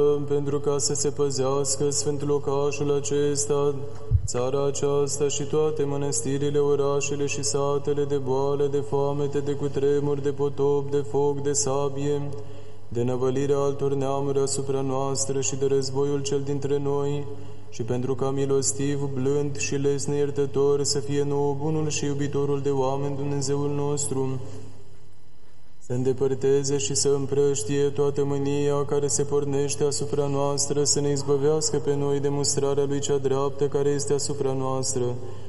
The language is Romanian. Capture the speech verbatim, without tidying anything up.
pentru ca să se păzească sfânt locașul acesta, țara aceasta și toate mănăstirile, orașele și satele de boală, de foamete, de cutremur, de potop, de foc, de sabie, de năvălirea altor neamuri asupra noastră și de războiul cel dintre noi, și pentru ca milostiv, blând și lesne iertător să fie nouă bunul și iubitorul de oameni Dumnezeul nostru, să îndepărteze și să împrăștie toată mânia care se pornește asupra noastră, să ne izbăvească pe noi de mustrarea Lui cea dreaptă care este asupra noastră,